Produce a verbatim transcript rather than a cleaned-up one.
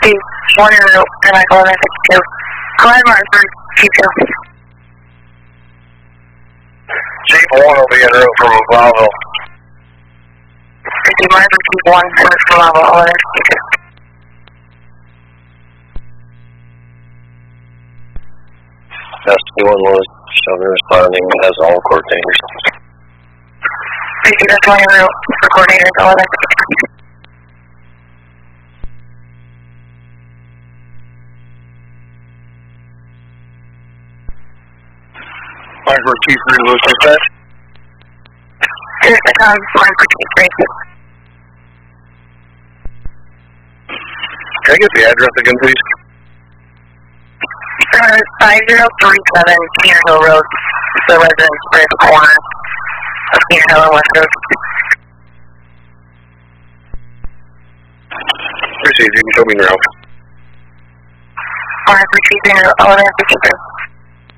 Chief one in route, and like eleven fifty-two. Go ahead, Martin, for Chief two. Chief one will be en route from Bravo. fifty Martin for Chief one, and it's Bravo, eleven fifty-two. S T one was shown responding as all coordinators. fifty, that's one en route for coordinators, eleven fifty-two. Martin for Chief three, Louis dispatch. Here's the time, Martin for Chief three. Can I get the address again, please? Uh, five zero three seven Cedar Hill Road, the residence for the corner of Cedar Hill and West Road. Received, you can show me your route. Martin for Chief eleven fifty-three.